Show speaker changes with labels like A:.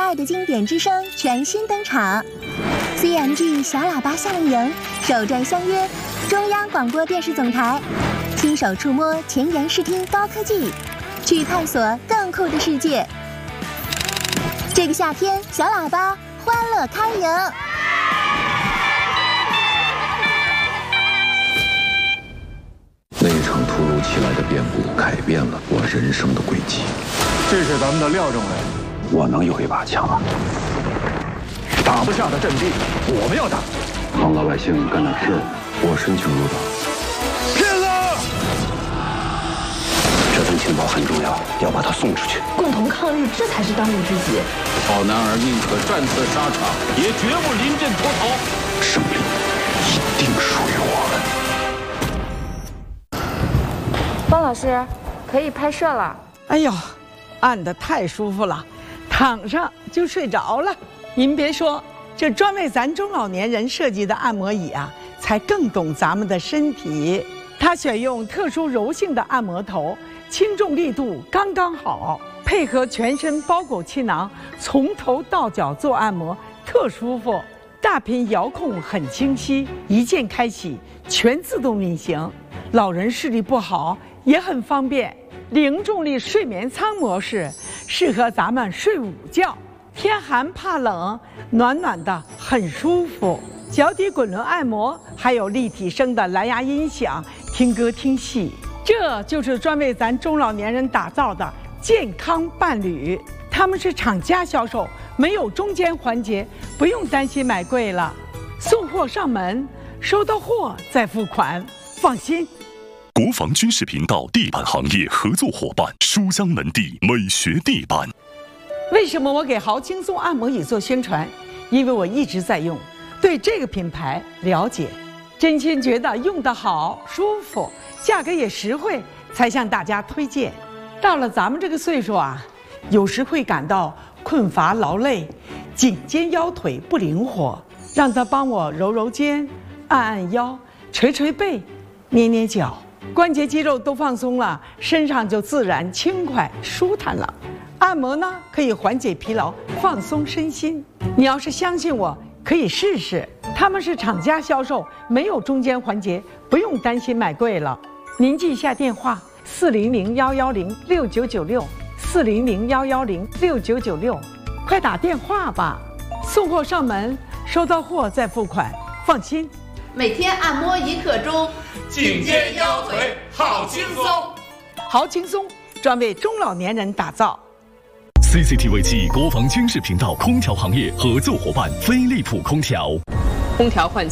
A: 爱的经典之声全新登场 ，CMG 小喇叭夏令营首站相约中央广播电视总台，亲手触摸前沿视听高科技，去探索更酷的世界。这个夏天，小喇叭欢乐开营。
B: 那场突如其来的变故改变了我人生的轨迹。
C: 这是咱们的廖政委。
B: 我能有一把枪啊！
C: 打不下的阵地，我们要打。
B: 帮老百姓干点事，我申请入党。
C: 骗子！
B: 这份情报很重要，要把它送出去。
D: 共同抗日，这才是当务之急。
E: 好男儿宁可战死沙场，也绝不临阵脱逃。
B: 胜利一定属于我们。
F: 方老师，可以拍摄了。
G: 哎呦，按得太舒服了，躺上就睡着了。您别说，这专为咱中老年人设计的按摩椅啊，才更懂咱们的身体。它选用特殊柔性的按摩头，轻重力度刚刚好，配合全身包裹气囊，从头到脚做按摩，特舒服。大屏遥控很清晰，一键开启，全自动运行。老人视力不好也很方便。零重力睡眠舱模式适合咱们睡午觉，天寒怕冷，暖暖的很舒服。脚底滚轮按摩，还有立体声的蓝牙音响，听歌听戏。这就是专为咱中老年人打造的健康伴侣。他们是厂家销售，没有中间环节，不用担心买贵了。送货上门，收到货再付款，放心。
H: 国防军事频道地板行业合作伙伴书香门第美学地板。
G: 为什么我给豪轻松按摩椅做宣传？因为我一直在用，对这个品牌了解，真心觉得用得好舒服，价格也实惠，才向大家推荐。到了咱们这个岁数啊，有时会感到困乏劳累，颈肩腰腿不灵活，让它帮我揉揉肩，按按腰，捶捶背，捏捏脚，关节肌肉都放松了，身上就自然轻快舒坦了。按摩呢，可以缓解疲劳，放松身心。你要是相信我，可以试试。他们是厂家销售，没有中间环节，不用担心买贵了。您记一下电话：400-110-6996，400-110-6996，快打电话吧。送货上门，收到货再付款，放心。
I: 每天按摩1刻钟，
J: 颈肩腰腿好轻松。
G: 好轻松，专为中老年人打造。
H: CCTV 暨国防军事频道空调行业合作伙伴飞利浦空调。
I: 空调换